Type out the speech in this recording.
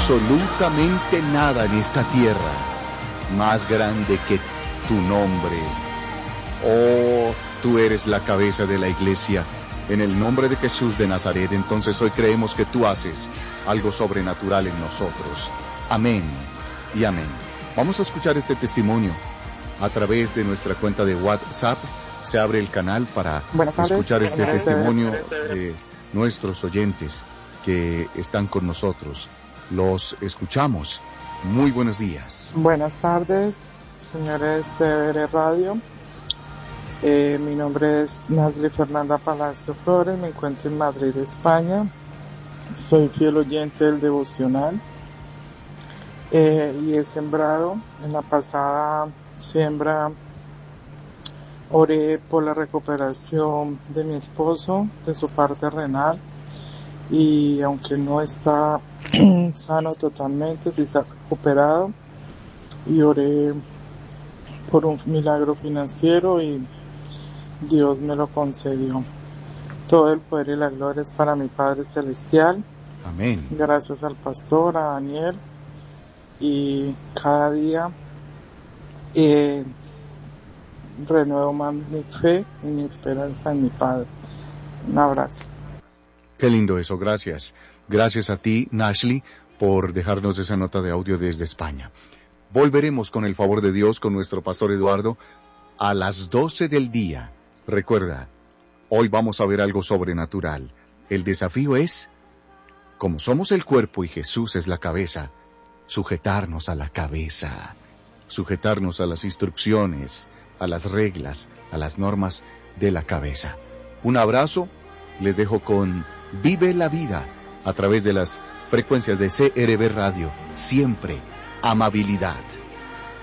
absolutamente nada en esta tierra más grande que tu nombre. Oh, tú eres la cabeza de la iglesia. En el nombre de Jesús de Nazaret, entonces hoy creemos que tú haces algo sobrenatural en nosotros. Amén y amén. Vamos a escuchar este testimonio a través de nuestra cuenta de WhatsApp. Se abre el canal para escuchar este testimonio de nuestros oyentes que están con nosotros. Los escuchamos. Muy buenos días. Buenas tardes, señores de Radio. Mi nombre es Nasli Fernanda Palacio Flores, me encuentro en Madrid, España. Soy fiel oyente del devocional y he sembrado. En la pasada siembra oré por la recuperación de mi esposo, de su parte renal, y aunque no está sano totalmente, sí está recuperado, y oré por un milagro financiero y Dios me lo concedió. Todo el poder y la gloria es para mi Padre Celestial. Amén. Gracias al pastor, a Daniel, y cada día renuevo más mi fe y mi esperanza en mi Padre. Un abrazo. Qué lindo eso, gracias. Gracias a ti, Nasli, por dejarnos esa nota de audio desde España. Volveremos con el favor de Dios con nuestro pastor Eduardo a las 12 del día. Recuerda, hoy vamos a ver algo sobrenatural. El desafío es, como somos el cuerpo y Jesús es la cabeza, sujetarnos a la cabeza, sujetarnos a las instrucciones, a las reglas, a las normas de la cabeza. Un abrazo, les dejo con Vive la Vida a través de las frecuencias de CRB Radio. Siempre amabilidad.